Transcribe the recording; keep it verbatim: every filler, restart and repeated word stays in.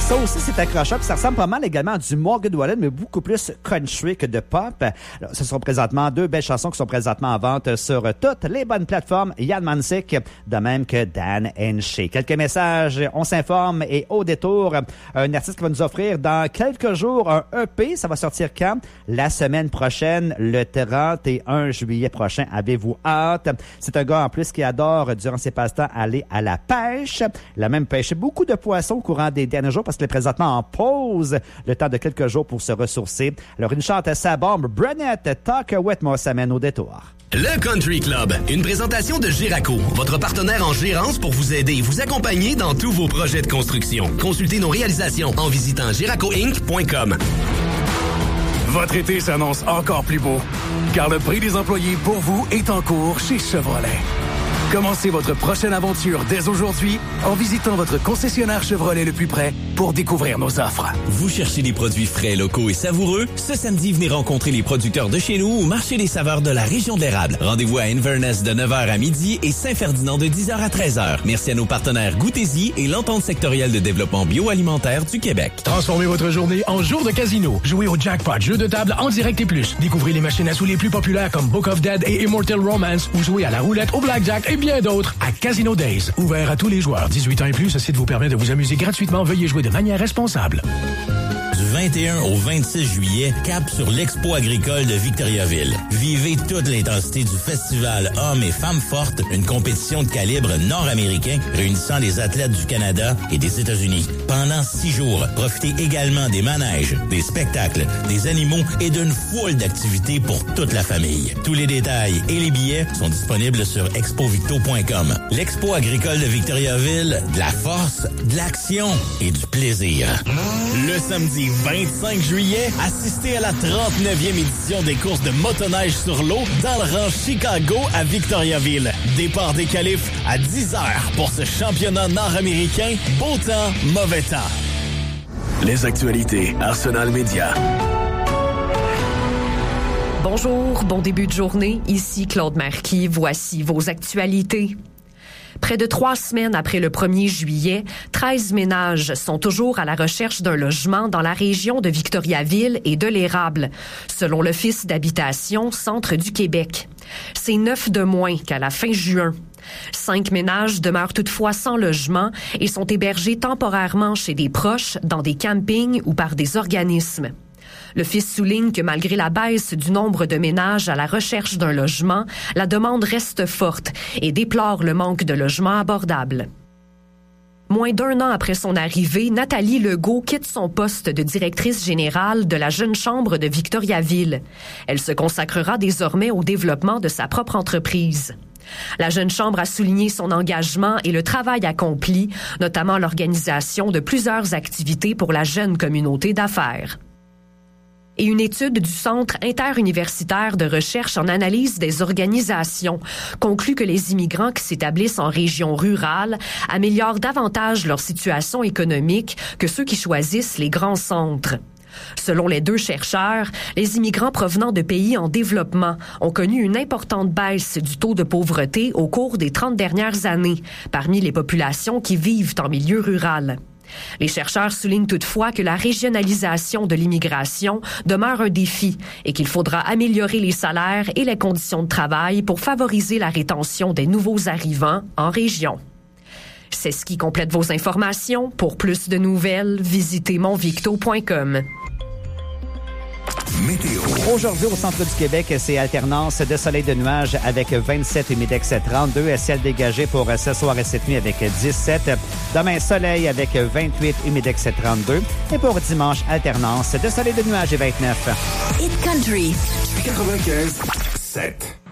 Ça aussi, c'est accrocheur. Puis ça ressemble pas mal également à du Morgan Wallen, mais beaucoup plus country que de pop. Alors, ce sont présentement deux belles chansons qui sont présentement en vente sur toutes les bonnes plateformes. Yann Mansik, de même que Dan Henshey. Quelques messages, on s'informe et au détour, un artiste qui va nous offrir dans quelques jours un E P. Ça va sortir quand? La semaine prochaine, le trente et un juillet prochain. Avez-vous hâte? C'est un gars en plus qui adore, durant ses passe-temps, aller à la pêche. Il a même pêché beaucoup de poissons au courant des derniers jours parce qu'il est présentement en pause, le temps de quelques jours pour se ressourcer. Alors, une chante à sa bombe, Brunette, Talk With Moi, s'amène au détour. Le Country Club, une présentation de Giraco, votre partenaire en gérance pour vous aider et vous accompagner dans tous vos projets de construction. Consultez nos réalisations en visitant giraco inc point com. Votre été s'annonce encore plus beau, car le prix des employés pour vous est en cours chez Chevrolet. Commencez votre prochaine aventure dès aujourd'hui en visitant votre concessionnaire Chevrolet le plus près pour découvrir nos offres. Vous cherchez des produits frais, locaux et savoureux? Ce samedi, venez rencontrer les producteurs de chez nous au marché des saveurs de la région de l'érable. Rendez-vous à Inverness de neuf heures à midi et Saint-Ferdinand de dix heures à treize heures. Merci à nos partenaires Goûtez-y et l'Entente sectorielle de développement bioalimentaire du Québec. Transformez votre journée en jour de casino. Jouez au Jackpot, jeu de table en direct et plus. Découvrez les machines à sous les plus populaires comme Book of Dead et Immortal Romance ou jouez à la roulette, au blackjack et bien d'autres à Casino Days. Ouvert à tous les joueurs. dix-huit ans et plus, ce site vous permet de vous amuser gratuitement. Veuillez jouer de manière responsable. Du vingt et un au vingt-six juillet, cap sur l'Expo agricole de Victoriaville. Vivez toute l'intensité du festival Hommes et Femmes Fortes, une compétition de calibre nord-américain réunissant les athlètes du Canada et des États-Unis. Pendant six jours, profitez également des manèges, des spectacles, des animaux et d'une foule d'activités pour toute la famille. Tous les détails et les billets sont disponibles sur expo victo point com. L'Expo agricole de Victoriaville, de la force, de l'action et du plaisir. Le samedi vingt-cinq juillet, assistez à la trente-neuvième édition des courses de motoneige sur l'eau dans le rang Chicago à Victoriaville. Départ des qualifs à dix heures pour ce championnat nord-américain. Beau temps, mauvais temps. Les actualités Arsenal Média. Bonjour, bon début de journée. Ici Claude Marquis. Voici vos actualités. Près de trois semaines après le premier juillet, treize ménages sont toujours à la recherche d'un logement dans la région de Victoriaville et de l'Érable, selon l'Office d'habitation Centre du Québec. C'est neuf de moins qu'à la fin juin. Cinq ménages demeurent toutefois sans logement et sont hébergés temporairement chez des proches, dans des campings ou par des organismes. L'Office souligne que malgré la baisse du nombre de ménages à la recherche d'un logement, la demande reste forte et déplore le manque de logements abordables. Moins d'un an après son arrivée, Nathalie Legault quitte son poste de directrice générale de la Jeune Chambre de Victoriaville. Elle se consacrera désormais au développement de sa propre entreprise. La Jeune Chambre a souligné son engagement et le travail accompli, notamment l'organisation de plusieurs activités pour la jeune communauté d'affaires. Et une étude du Centre interuniversitaire de recherche en analyse des organisations conclut que les immigrants qui s'établissent en région rurale améliorent davantage leur situation économique que ceux qui choisissent les grands centres. Selon les deux chercheurs, les immigrants provenant de pays en développement ont connu une importante baisse du taux de pauvreté au cours des trente dernières années parmi les populations qui vivent en milieu rural. Les chercheurs soulignent toutefois que la régionalisation de l'immigration demeure un défi et qu'il faudra améliorer les salaires et les conditions de travail pour favoriser la rétention des nouveaux arrivants en région. C'est ce qui complète vos informations. Pour plus de nouvelles, visitez mon victo point com. Météo. Aujourd'hui, au centre du Québec, c'est alternance de soleil de nuages avec vingt-sept, humidex trente-deux, ciel dégagé pour ce soir et cette nuit avec dix-sept. Demain, soleil avec vingt-huit, humidex trente-deux. Et pour dimanche, alternance de soleil de nuages et vingt-neuf. Hit Country. quatre-vingt-quinze sept.